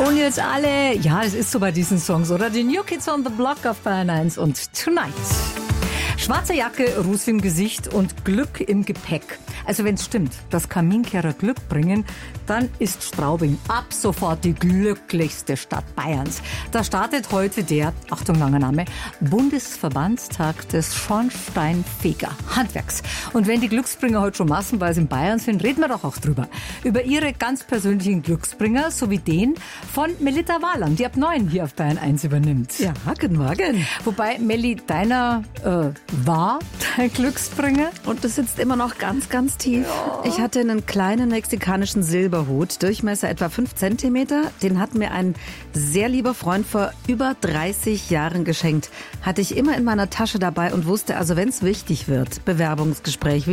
Und jetzt alle, ja, es ist so bei diesen Songs, oder? Die New Kids on the Block auf Bayern 1 und Tonight. Schwarze Jacke, Ruß im Gesicht und Glück im Gepäck. Also wenn es stimmt, dass Kaminkehrer Glück bringen, dann ist Straubing ab sofort die glücklichste Stadt Bayerns. Da startet heute der, Achtung langer Name, Bundesverbandstag des Schornsteinfeger-Handwerks. Und wenn die Glücksbringer heute schon massenweise in Bayern sind, reden wir doch auch drüber. Über ihre ganz persönlichen Glücksbringer sowie den von Melitta Wahland, die ab 9 hier auf Bayern 1 übernimmt. Ja, guten Morgen. Wobei, Melli, deiner war dein Glücksbringer? Und das sitzt immer noch ganz, ganz tief. Ja. Ich hatte einen kleinen mexikanischen Silberhut, Durchmesser etwa 5 Zentimeter. Den hat mir ein sehr lieber Freund vor über 30 Jahren geschenkt. Hatte ich immer in meiner Tasche dabei und wusste, also wenn es wichtig wird, Bewerbungsgespräch,